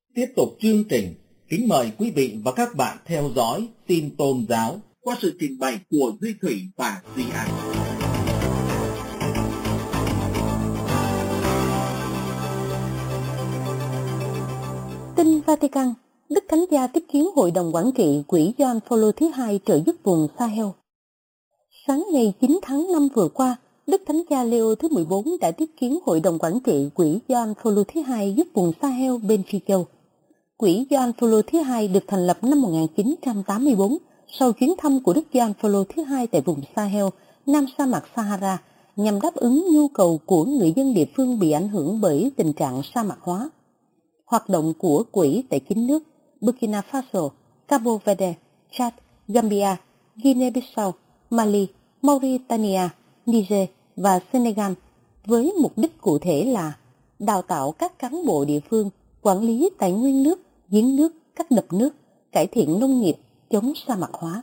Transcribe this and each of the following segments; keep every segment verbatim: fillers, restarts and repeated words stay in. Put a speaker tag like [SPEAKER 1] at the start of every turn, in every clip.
[SPEAKER 1] Tiếp tục chương trình, kính mời quý vị và các bạn theo dõi tin tôn giáo qua sự trình bày của Duy Thủy và Duy An.
[SPEAKER 2] Tin Vatican, Đức Thánh Cha tiếp kiến Hội đồng Quản trị Quỹ Gioan Phaolô thứ hai trợ giúp vùng Sahel. Sáng ngày chín tháng năm vừa qua, Đức Thánh Cha Leo thứ mười bốn đã tiếp kiến Hội đồng Quản trị Quỹ Gioan Phaolô thứ hai giúp vùng Sahel bên Phi Châu. Quỹ Gioan Phaolô thứ hai được thành lập năm một nghìn chín trăm tám mươi tư sau chuyến thăm của Đức Gioan Phaolô thứ hai tại vùng Sahel, Nam sa mạc Sahara, nhằm đáp ứng nhu cầu của người dân địa phương bị ảnh hưởng bởi tình trạng sa mạc hóa. Hoạt động của quỹ tại chín nước Burkina Faso, Cabo Verde, Chad, Gambia, Guinea-Bissau, Mali, Mauritania, Niger và Senegal với mục đích cụ thể là đào tạo các cán bộ địa phương, quản lý tài nguyên nước, giếng nước, các đập nước, cải thiện nông nghiệp, chống sa mạc hóa.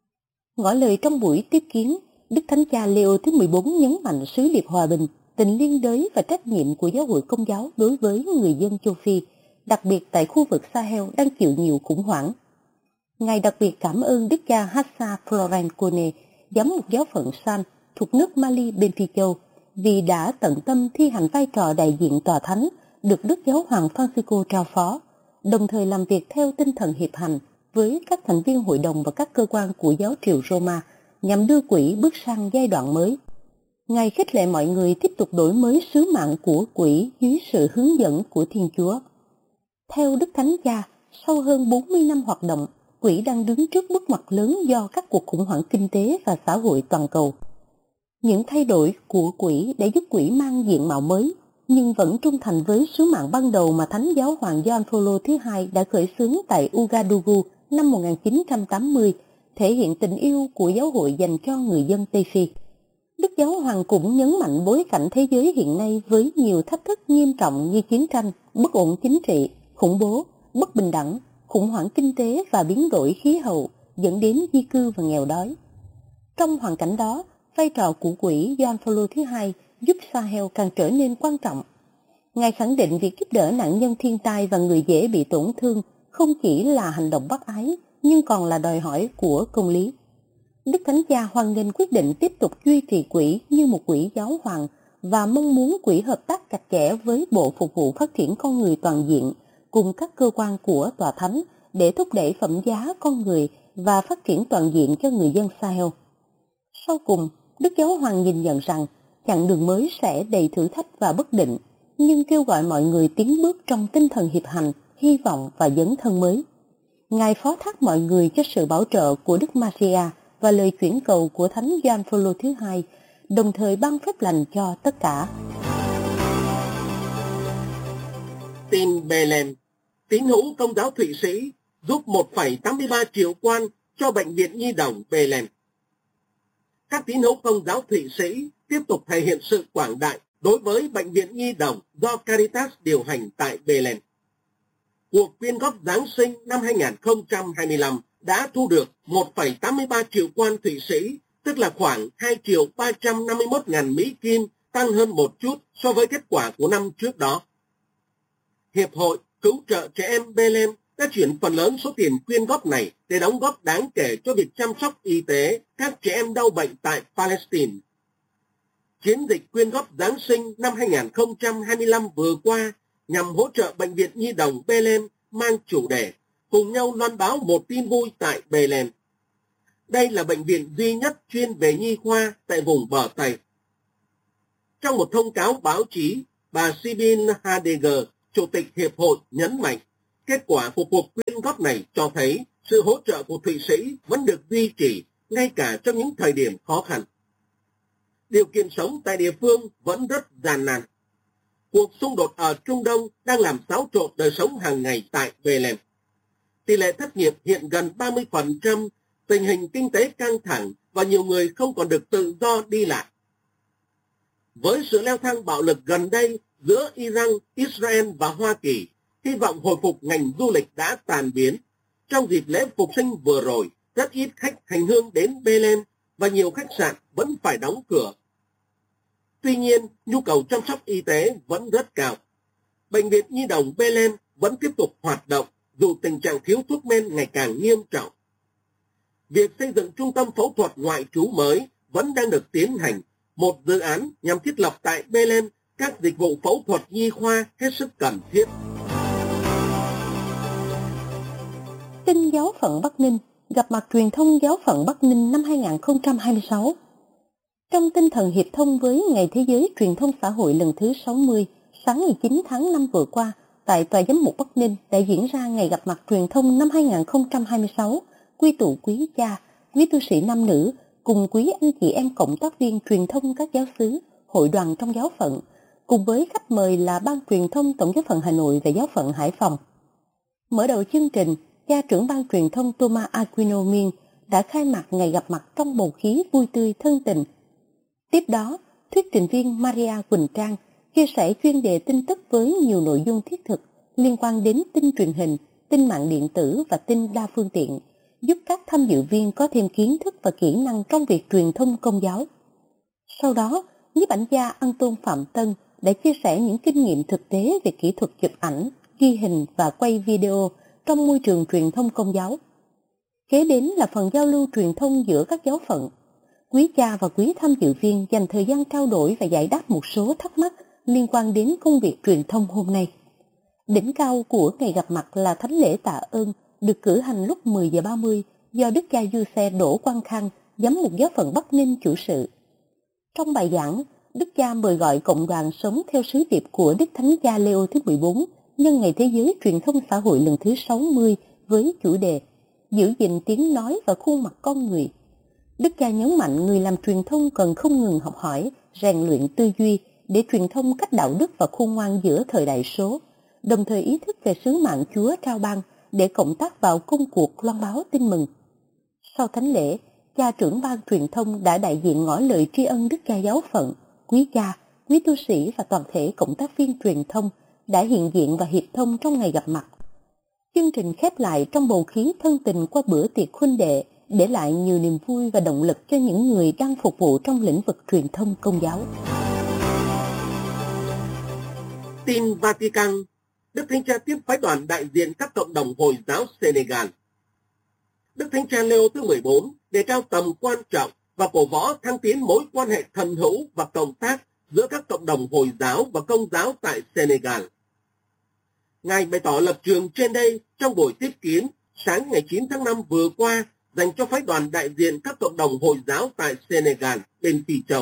[SPEAKER 2] Ngỏ lời trong buổi tiếp kiến, Đức Thánh Cha Leo thứ mười bốn nhấn mạnh sứ điệp hòa bình, tình liên đới và trách nhiệm của giáo hội Công giáo đối với người dân châu Phi, đặc biệt tại khu vực Sahel đang chịu nhiều khủng hoảng. Ngài đặc biệt cảm ơn Đức cha Hassa Florent Kone, giám mục giáo phận San thuộc nước Mali bên Phi Châu, vì đã tận tâm thi hành vai trò đại diện tòa thánh được Đức Giáo hoàng Francisco trao phó, đồng thời làm việc theo tinh thần hiệp hành với các thành viên hội đồng và các cơ quan của giáo triều Roma nhằm đưa quỹ bước sang giai đoạn mới. Ngài khích lệ mọi người tiếp tục đổi mới sứ mạng của quỹ dưới sự hướng dẫn của Thiên Chúa. Theo Đức Thánh Cha, sau hơn bốn mươi năm hoạt động, quỹ đang đứng trước bước ngoặt lớn do các cuộc khủng hoảng kinh tế và xã hội toàn cầu. Những thay đổi của quỹ đã giúp quỹ mang diện mạo mới, nhưng vẫn trung thành với sứ mạng ban đầu mà Thánh Giáo hoàng Gioan Phaolô thứ hai đã khởi xướng tại Ouagadougou năm một nghìn chín trăm tám mươi, thể hiện tình yêu của giáo hội dành cho người dân Tây Phi. Đức Giáo hoàng cũng nhấn mạnh bối cảnh thế giới hiện nay với nhiều thách thức nghiêm trọng như chiến tranh, bất ổn chính trị, khủng bố, bất bình đẳng, khủng hoảng kinh tế và biến đổi khí hậu dẫn đến di cư và nghèo đói. Trong hoàn cảnh đó, vai trò của quỹ Gioan Phaolô thứ hai giúp Sahel càng trở nên quan trọng. Ngài khẳng định việc giúp đỡ nạn nhân thiên tai và người dễ bị tổn thương không chỉ là hành động bác ái, nhưng còn là đòi hỏi của công lý. Đức Thánh Cha hoan nghênh quyết định tiếp tục duy trì quỹ như một quỹ giáo hoàng và mong muốn quỹ hợp tác chặt chẽ với Bộ Phục vụ Phát triển Con người Toàn diện cùng các cơ quan của Tòa Thánh để thúc đẩy phẩm giá con người và phát triển toàn diện cho người dân Sahel. Sau cùng, Đức Giáo hoàng nhìn nhận rằng chặng đường mới sẽ đầy thử thách và bất định, nhưng kêu gọi mọi người tiến bước trong tinh thần hiệp hành, hy vọng và dấn thân mới. Ngài phó thác mọi người cho sự bảo trợ của Đức Maria và lời chuyển cầu của Thánh Gioan Phaolô thứ hai, đồng thời ban phép lành cho tất cả.
[SPEAKER 1] Tin Bethlehem, tín hữu Công giáo Thụy Sĩ giúp một phẩy tám mươi ba triệu quan cho Bệnh viện Nhi đồng Bethlehem. Các tín hữu Công giáo Thụy Sĩ tiếp tục thể hiện sự quảng đại đối với Bệnh viện Nhi đồng do Caritas điều hành tại Bethlehem. Cuộc quyên góp Giáng sinh năm hai nghìn không trăm hai mươi lăm đã thu được một phẩy tám mươi ba triệu quan Thụy Sĩ, tức là khoảng hai triệu ba trăm năm mươi mốt ngàn Mỹ Kim, tăng hơn một chút so với kết quả của năm trước đó. Hiệp hội Cứu trợ Trẻ Em Bethlehem đã chuyển phần lớn số tiền quyên góp này để đóng góp đáng kể cho việc chăm sóc y tế các trẻ em đau bệnh tại Palestine. Chiến dịch quyên góp Giáng sinh năm hai nghìn không trăm hai mươi lăm vừa qua nhằm hỗ trợ Bệnh viện Nhi đồng Bethlehem mang chủ đề cùng nhau loan báo một tin vui tại Bethlehem. Đây là bệnh viện duy nhất chuyên về nhi khoa tại vùng bờ Tây. Trong một thông cáo báo chí, bà Sibin Heidegger, Chủ tịch Hiệp hội nhấn mạnh, kết quả của cuộc quyên góp này cho thấy sự hỗ trợ của Thụy Sĩ vẫn được duy trì ngay cả trong những thời điểm khó khăn. Điều kiện sống tại địa phương vẫn rất gian nan. Cuộc xung đột ở Trung Đông đang làm xáo trộn đời sống hàng ngày tại Bethlehem. Tỷ lệ thất nghiệp hiện gần ba mươi phần trăm, tình hình kinh tế căng thẳng và nhiều người không còn được tự do đi lại. Với sự leo thang bạo lực gần đây giữa Iran, Israel và Hoa Kỳ, hy vọng hồi phục ngành du lịch đã tàn biến. Trong dịp lễ Phục sinh vừa rồi, rất ít khách hành hương đến Bethlehem và nhiều khách sạn vẫn phải đóng cửa. Tuy nhiên, nhu cầu chăm sóc y tế vẫn rất cao. Bệnh viện Nhi đồng Bethlehem vẫn tiếp tục hoạt động dù tình trạng thiếu thuốc men ngày càng nghiêm trọng. Việc xây dựng trung tâm phẫu thuật ngoại trú mới vẫn đang được tiến hành, một dự án nhằm thiết lập tại Bethlehem các dịch vụ phẫu thuật nhi khoa hết sức cần thiết.
[SPEAKER 2] Tin giáo phận Bắc Ninh, gặp mặt truyền thông giáo phận Bắc Ninh năm hai không hai sáu. Trong tinh thần hiệp thông với Ngày Thế giới Truyền thông xã hội lần thứ sáu mươi, sáng ngày chín tháng năm vừa qua, tại Tòa Giám mục Bắc Ninh đã diễn ra Ngày gặp mặt truyền thông năm hai không hai sáu, quy tụ quý cha, quý tu sĩ nam nữ, cùng quý anh chị em cộng tác viên truyền thông các giáo xứ, hội đoàn trong giáo phận, cùng với khách mời là Ban truyền thông Tổng giáo phận Hà Nội và giáo phận Hải Phòng. Mở đầu chương trình, cha trưởng ban truyền thông Thomas Aquino Miên đã khai mạc ngày gặp mặt trong bầu khí vui tươi thân tình. Tiếp đó, thuyết trình viên Maria Quỳnh Trang chia sẻ chuyên đề tin tức với nhiều nội dung thiết thực liên quan đến tin truyền hình, tin mạng điện tử và tin đa phương tiện, giúp các tham dự viên có thêm kiến thức và kỹ năng trong việc truyền thông công giáo. Sau đó, nhiếp ảnh gia Anton Phạm Tân đã chia sẻ những kinh nghiệm thực tế về kỹ thuật chụp ảnh, ghi hình và quay video trong môi trường truyền thông công giáo. Kế đến là phần giao lưu truyền thông giữa các giáo phận. Quý cha và quý tham dự viên dành thời gian trao đổi và giải đáp một số thắc mắc liên quan đến công việc truyền thông hôm nay. Đỉnh cao của ngày gặp mặt là thánh lễ tạ ơn được cử hành lúc mười giờ ba mươi do Đức cha Giuse Đỗ Quang Khang, giám mục giáo phận Bắc Ninh chủ sự. Trong bài giảng, Đức cha mời gọi cộng đoàn sống theo sứ điệp của Đức Thánh Cha Leo thứ mười bốn nhân Ngày Thế giới Truyền thông xã hội lần thứ sáu mươi với chủ đề giữ gìn tiếng nói và khuôn mặt con người. Đức cha nhấn mạnh người làm truyền thông cần không ngừng học hỏi, rèn luyện tư duy để truyền thông cách đạo đức và khôn ngoan giữa thời đại số, đồng thời ý thức về sứ mạng Chúa trao ban để cộng tác vào công cuộc loan báo tin mừng. Sau thánh lễ, cha trưởng ban truyền thông đã đại diện ngỏ lời tri ân Đức cha giáo phận, quý cha, quý tu sĩ và toàn thể cộng tác viên truyền thông đã hiện diện và hiệp thông trong ngày gặp mặt. Chương trình khép lại trong bầu khí thân tình qua bữa tiệc huynh đệ, để lại nhiều niềm vui và động lực cho những người đang phục vụ trong lĩnh vực truyền thông công giáo.
[SPEAKER 1] Tin Vatican, Đức Thánh Cha tiếp phái đoàn đại diện các cộng đồng Hồi giáo Senegal. Đức Thánh Cha Leo thứ mười bốn đề cao tầm quan trọng và cổ võ thăng tiến mối quan hệ thần hữu và cộng tác giữa các cộng đồng Hồi giáo và Công giáo tại Senegal. Ngài bày tỏ lập trường trên đây trong buổi tiếp kiến sáng ngày chín tháng năm vừa qua dành cho phái đoàn đại diện các cộng đồng Hồi giáo tại Senegal bên Phi Châu.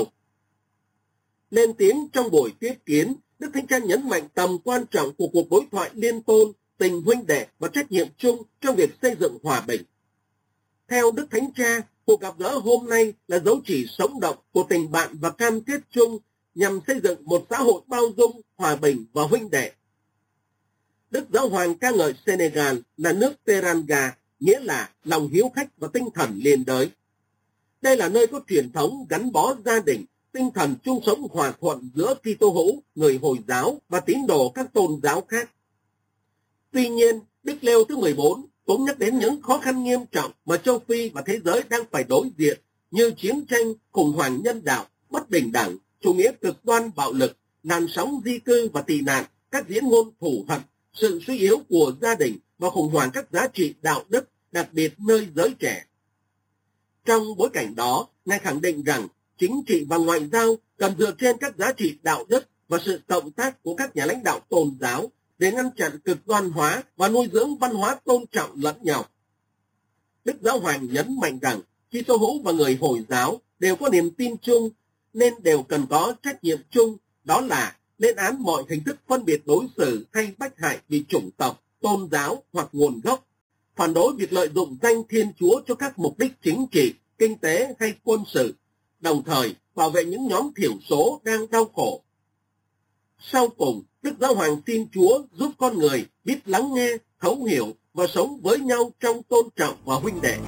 [SPEAKER 1] Lên tiếng trong buổi tiếp kiến, Đức Thánh Cha nhấn mạnh tầm quan trọng của cuộc đối thoại liên tôn, tình huynh đệ và trách nhiệm chung trong việc xây dựng hòa bình. Theo Đức Thánh Cha, cuộc gặp gỡ hôm nay là dấu chỉ sống động của tình bạn và cam kết chung nhằm xây dựng một xã hội bao dung, hòa bình và huynh đệ. Đức Giáo Hoàng ca ngợi Senegal là nước Teranga, nghĩa là lòng hiếu khách và tinh thần liên đới. Đây là nơi có truyền thống gắn bó gia đình, tinh thần chung sống hòa thuận giữa Kitô hữu, người Hồi giáo và tín đồ các tôn giáo khác. Tuy nhiên, Đức Leo thứ mười bốn cũng nhắc đến những khó khăn nghiêm trọng mà châu Phi và thế giới đang phải đối diện như chiến tranh, khủng hoảng nhân đạo, bất bình đẳng, chủ nghĩa cực đoan bạo lực, làn sóng di cư và tị nạn, các diễn ngôn thù hận, sự suy yếu của gia đình và khủng hoảng các giá trị đạo đức, đặc biệt nơi giới trẻ. Trong bối cảnh đó, Ngài khẳng định rằng chính trị và ngoại giao cần dựa trên các giá trị đạo đức và sự cộng tác của các nhà lãnh đạo tôn giáo để ngăn chặn cực đoan hóa và nuôi dưỡng văn hóa tôn trọng lẫn nhau. Đức Giáo Hoàng nhấn mạnh rằng Kitô hữu và người Hồi giáo đều có niềm tin chung nên đều cần có trách nhiệm chung, đó là lên án mọi hình thức phân biệt đối xử hay bách hại vì chủng tộc, tôn giáo hoặc nguồn gốc, phản đối việc lợi dụng danh Thiên Chúa cho các mục đích chính trị, kinh tế hay quân sự, đồng thời bảo vệ những nhóm thiểu số đang đau khổ. Sau cùng, Đức Giáo Hoàng xin Chúa giúp con người biết lắng nghe, thấu hiểu và sống với nhau trong tôn trọng và huynh đệ.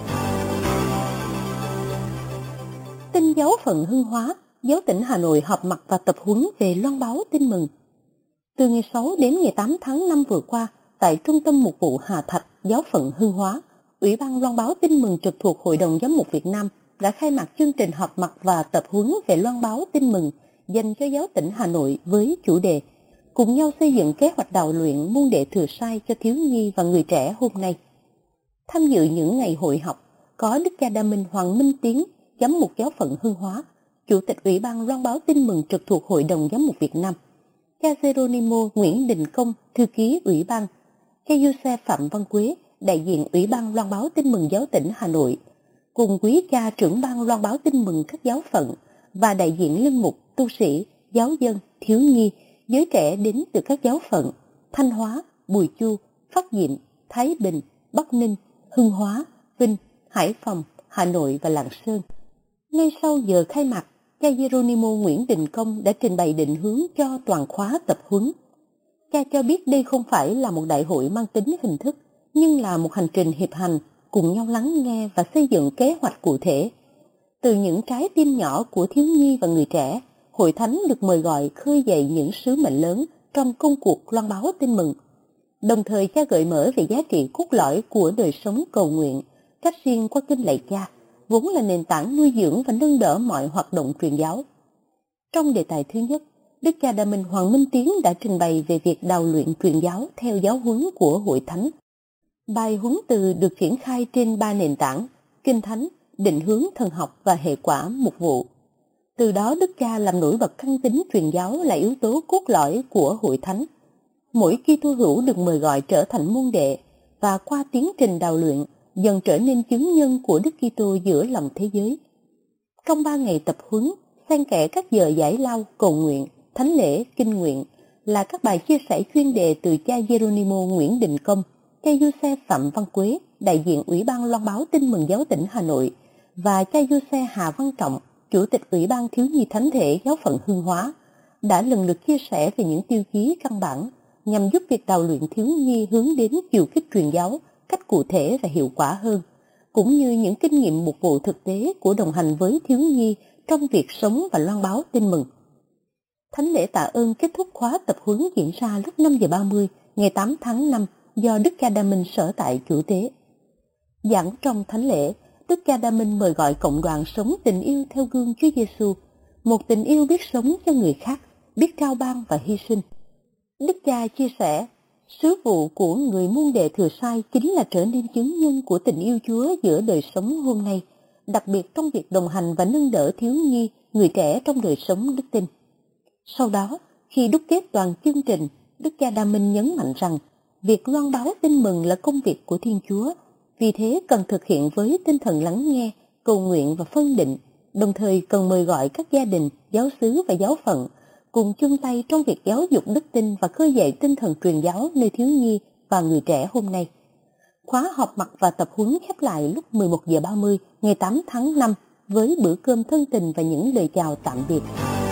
[SPEAKER 2] Tin giáo phận Hưng Hóa, giáo tỉnh Hà Nội họp mặt và tập huấn về loan báo tin mừng. Từ ngày sáu đến ngày tám tháng năm vừa qua, tại Trung tâm Mục vụ Hà Thạch, giáo phận Hưng Hóa, Ủy ban loan báo tin mừng trực thuộc Hội đồng Giám mục Việt Nam đã khai mạc chương trình họp mặt và tập huấn về loan báo tin mừng dành cho giáo tỉnh Hà Nội với chủ đề cùng nhau xây dựng kế hoạch đào luyện môn đệ thừa sai cho thiếu nhi và người trẻ hôm nay. Tham dự những ngày hội học có Đức cha Đa Minh Hoàng Minh Tiến, giám mục giáo phận Hưng Hóa, Chủ tịch Ủy ban Loan báo Tin mừng trực thuộc Hội đồng Giám mục Việt Nam, cha Geronimo Nguyễn Đình Công, thư ký Ủy ban, cha Giuse Phạm Văn Quế, đại diện Ủy ban Loan báo Tin mừng giáo tỉnh Hà Nội, cùng quý cha trưởng ban Loan báo Tin mừng các giáo phận và đại diện linh mục, tu sĩ, giáo dân, thiếu nhi, giới trẻ đến từ các giáo phận Thanh Hóa, Bùi Chu, Phát Diệm, Thái Bình, Bắc Ninh, Hưng Hóa, Vinh, Hải Phòng, Hà Nội và Lạng Sơn. Ngay sau giờ khai mạc, cha Geronimo Nguyễn Đình Công đã trình bày định hướng cho toàn khóa tập huấn. Cha cho biết đây không phải là một đại hội mang tính hình thức, nhưng là một hành trình hiệp hành, cùng nhau lắng nghe và xây dựng kế hoạch cụ thể. Từ những trái tim nhỏ của thiếu nhi và người trẻ, Hội Thánh được mời gọi khơi dậy những sứ mệnh lớn trong công cuộc loan báo tin mừng. Đồng thời cha gợi mở về giá trị cốt lõi của đời sống cầu nguyện, cách riêng qua kinh lạy cha, vốn là nền tảng nuôi dưỡng và nâng đỡ mọi hoạt động truyền giáo. Trong đề tài thứ nhất, Đức cha Đa Minh Hoàng Minh Tiến đã trình bày về việc đào luyện truyền giáo theo giáo huấn của Hội Thánh. Bài huấn từ được triển khai trên ba nền tảng: Kinh Thánh, định hướng thần học và hệ quả mục vụ. Từ đó Đức cha làm nổi bật căn tính truyền giáo là yếu tố cốt lõi của Hội Thánh. Mỗi Kitô hữu được mời gọi trở thành môn đệ và qua tiến trình đào luyện dần trở nên chứng nhân của Đức Kitô giữa lòng thế giới. Trong ba ngày tập huấn, xen kẽ các giờ giải lao, cầu nguyện, thánh lễ, kinh nguyện là các bài chia sẻ chuyên đề từ cha Geronimo Nguyễn Đình Công, cha Giuse Phạm Văn Quế, đại diện Ủy ban Loan báo Tin mừng giáo tỉnh Hà Nội, và cha Giuse Hà Văn Trọng, Chủ tịch Ủy ban Thiếu nhi Thánh thể giáo phận Hưng Hóa, đã lần lượt chia sẻ về những tiêu chí căn bản nhằm giúp việc đào luyện thiếu nhi hướng đến chiều kích truyền giáo cách cụ thể và hiệu quả hơn, cũng như những kinh nghiệm mục vụ thực tế của đồng hành với thiếu nhi trong việc sống và loan báo tin mừng. Thánh lễ tạ ơn kết thúc khóa tập huấn diễn ra lúc năm giờ ba mươi ngày tám tháng năm do Đức cha Đa Minh sở tại chủ tế. Giảng trong thánh lễ, Đức cha Đa Minh mời gọi cộng đoàn sống tình yêu theo gương Chúa Giêsu, một tình yêu biết sống cho người khác, biết trao ban và hy sinh. Đức cha chia sẻ, sứ vụ của người môn đệ thừa sai chính là trở nên chứng nhân của tình yêu Chúa giữa đời sống hôm nay, đặc biệt trong việc đồng hành và nâng đỡ thiếu nhi, người trẻ trong đời sống đức tin. Sau đó, khi đúc kết toàn chương trình, Đức cha Đa Minh nhấn mạnh rằng việc loan báo tin mừng là công việc của Thiên Chúa, vì thế cần thực hiện với tinh thần lắng nghe, cầu nguyện và phân định, đồng thời cần mời gọi các gia đình, giáo xứ và giáo phận cùng chung tay trong việc giáo dục đức tin và khơi dậy tinh thần truyền giáo nơi thiếu nhi và người trẻ hôm nay. Khóa họp mặt và tập huấn khép lại lúc mười một giờ ba mươi ngày tám tháng năm với bữa cơm thân tình và những lời chào tạm biệt.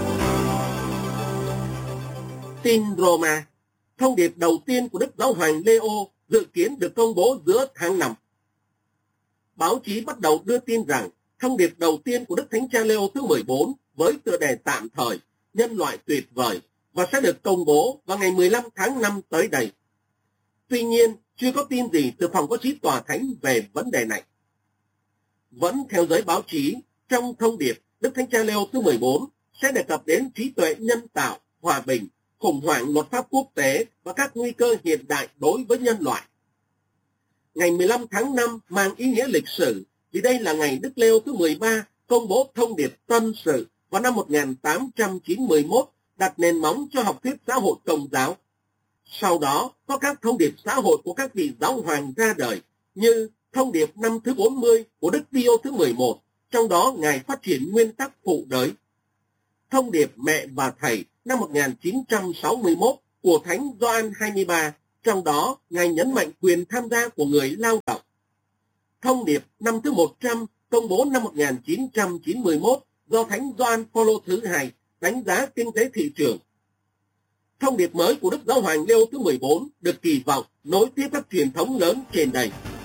[SPEAKER 1] Tin Roma, thông điệp đầu tiên của Đức Giáo hoàng Leo dự kiến được công bố giữa tháng năm. Báo chí bắt đầu đưa tin rằng thông điệp đầu tiên của Đức Thánh Cha Leo thứ mười bốn với tựa đề tạm thời Nhân loại tuyệt vời và sẽ được công bố vào ngày mười lăm tháng năm tới đây. Tuy nhiên, chưa có tin gì từ phòng có trí tòa thánh về vấn đề này. Vẫn theo giới báo chí, trong thông điệp, Đức Thánh Cha Leo thứ mười bốn sẽ đề cập đến trí tuệ nhân tạo, hòa bình, khủng hoảng luật pháp quốc tế và các nguy cơ hiện đại đối với nhân loại. Ngày mười lăm tháng năm mang ý nghĩa lịch sử vì đây là ngày Đức Leo thứ mười ba công bố thông điệp tân sự vào năm một nghìn tám trăm chín mươi mốt, đặt nền móng cho học thuyết xã hội Công giáo. Sau đó có các thông điệp xã hội của các vị giáo hoàng ra đời, như thông điệp năm thứ bốn mươi của Đức Pio thứ mười một, trong đó Ngài phát triển nguyên tắc phụ đới. Thông điệp Mẹ và Thầy năm một nghìn chín trăm sáu mươi mốt của Thánh Gioan hai mươi ba, trong đó Ngài nhấn mạnh quyền tham gia của người lao động. Thông điệp năm thứ một trăm công bố năm một nghìn chín trăm chín mươi mốt do Thánh Gioan Phaolô thứ hai đánh giá kinh tế thị trường. Thông điệp mới của Đức Giáo hoàng Leo thứ mười bốn được kỳ vọng nối tiếp các truyền thống lớn trên đây.